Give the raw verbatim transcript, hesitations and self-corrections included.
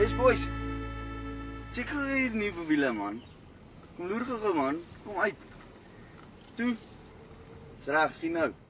Yes boys. Check gou hier die nuwe wiele man. Kom loer gou man, kom uit. Toe. Dis reg, sien nou.